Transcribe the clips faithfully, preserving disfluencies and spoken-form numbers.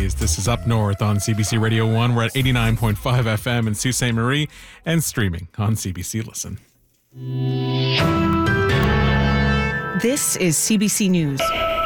Weekdays. This is Up North on C B C Radio one. We're at eighty-nine point five F M in Sault Ste. Marie and streaming on C B C Listen. This is C B C News.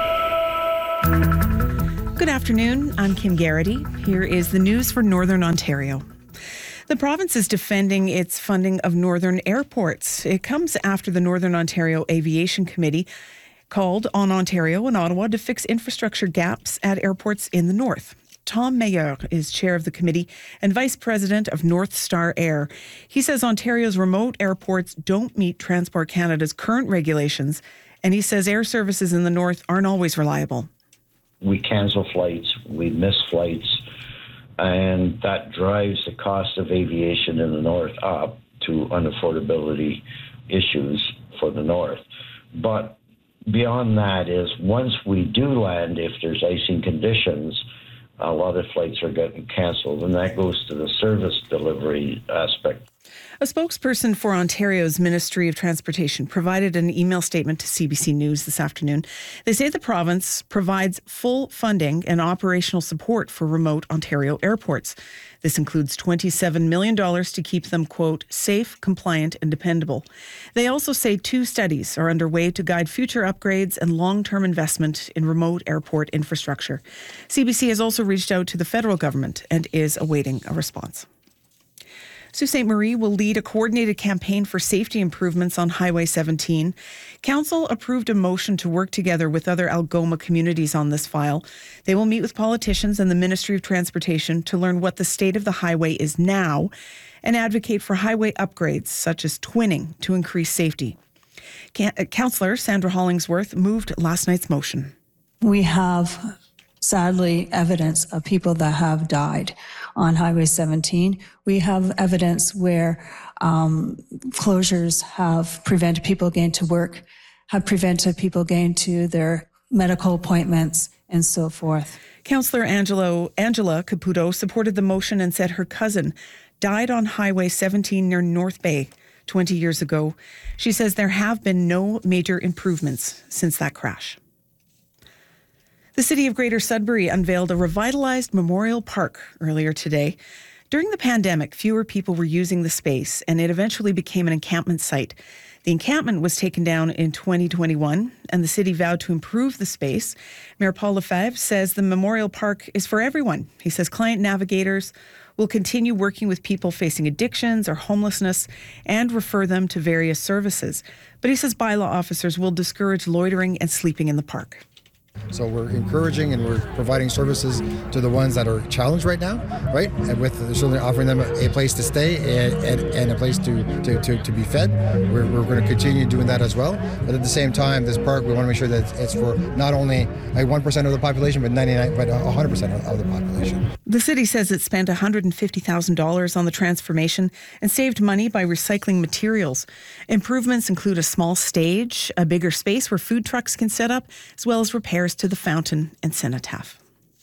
Good afternoon. I'm Kim Garrity. Here is the news for Northern Ontario. The province is defending its funding of northern airports. It comes after the Northern Ontario Aviation Committee called on Ontario and Ottawa to fix infrastructure gaps at airports in the north. Tom Meilleur is chair of the committee and vice president of North Star Air. He says Ontario's remote airports don't meet Transport Canada's current regulations, and he says air services in the north aren't always reliable. We cancel flights, we miss flights, and that drives the cost of aviation in the north up to unaffordability issues for the north. But beyond that is once we do land, if there's icing conditions, a lot of flights are getting canceled, and that goes to the service delivery aspect. A spokesperson for Ontario's Ministry of Transportation provided an email statement to C B C News this afternoon. They say the province provides full funding and operational support for remote Ontario airports. This includes twenty-seven million dollars to keep them, quote, safe, compliant, and dependable. They also say two studies are underway to guide future upgrades and long-term investment in remote airport infrastructure. C B C has also reached out to the federal government and is awaiting a response. Sault Ste. Marie will lead a coordinated campaign for safety improvements on Highway seventeen. Council approved a motion to work together with other Algoma communities on this file. They will meet with politicians and the Ministry of Transportation to learn what the state of the highway is now and advocate for highway upgrades such as twinning to increase safety. Councillor Sandra Hollingsworth moved last night's motion. We have sadly evidence of people that have died on Highway seventeen. We have evidence where um, closures have prevented people getting to work, have prevented people getting to their medical appointments, and so forth. Councillor Angelo, Angela Caputo supported the motion and said her cousin died on Highway seventeen near North Bay twenty years ago. She says there have been no major improvements since that crash. The City of Greater Sudbury unveiled a revitalized memorial park earlier today. During the pandemic, fewer people were using the space, and it eventually became an encampment site. The encampment was taken down in twenty twenty-one, and the city vowed to improve the space. Mayor Paul Lefebvre says the memorial park is for everyone. He says client navigators will continue working with people facing addictions or homelessness and refer them to various services. But he says bylaw officers will discourage loitering and sleeping in the park. So we're encouraging and we're providing services to the ones that are challenged right now, right? And with certainly offering them a place to stay and, and, and a place to, to, to, to be fed. We're, we're going to continue doing that as well. But at the same time, this park, we want to make sure that it's for not only like one percent of the population, but ninety-nine, but one hundred percent of the population. The city says it spent one hundred fifty thousand dollars on the transformation and saved money by recycling materials. Improvements include a small stage, a bigger space where food trucks can set up, as well as repairs to the fountain and cenotaph.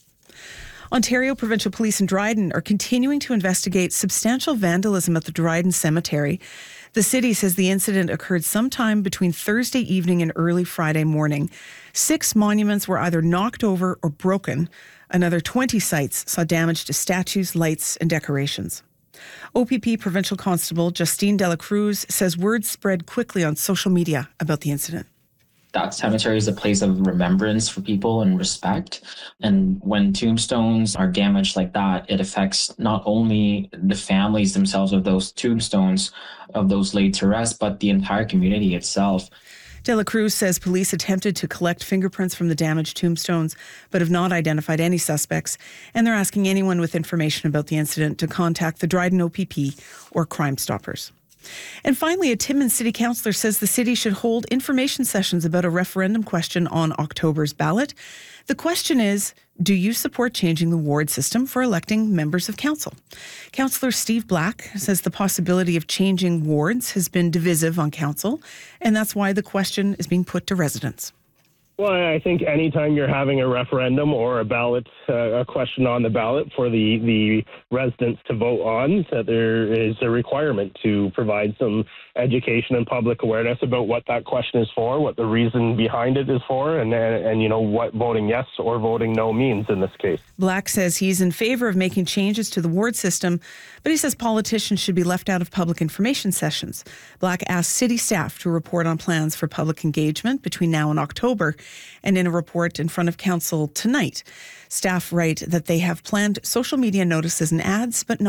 Ontario Provincial Police in Dryden are continuing to investigate substantial vandalism at the Dryden Cemetery. The city says the incident occurred sometime between Thursday evening and early Friday morning. Six monuments were either knocked over or broken. Another twenty sites saw damage to statues, lights, and decorations. O P P Provincial Constable Justine Dela Cruz says word spread quickly on social media about the incident. That cemetery is a place of remembrance for people and respect. And when tombstones are damaged like that, it affects not only the families themselves of those tombstones, of those laid to rest, but the entire community itself. Dela Cruz says police attempted to collect fingerprints from the damaged tombstones, but have not identified any suspects. And they're asking anyone with information about the incident to contact the Dryden O P P or Crime Stoppers. And finally, a Timmins City Councillor says the city should hold information sessions about a referendum question on October's ballot. The question is, do you support changing the ward system for electing members of council? Councillor Steve Black says the possibility of changing wards has been divisive on council, and that's why the question is being put to residents. Well, I think anytime you're having a referendum or a ballot, uh, a question on the ballot for the, the residents to vote on, that there is a requirement to provide some education and public awareness about what that question is for, what the reason behind it is for, and, and, and you know, what voting yes or voting no means in this case. Black says he's in favor of making changes to the ward system, but he says politicians should be left out of public information sessions. Black asked city staff to report on plans for public engagement between now and October, and in a report in front of council tonight, staff write that they have planned social media notices and ads, but not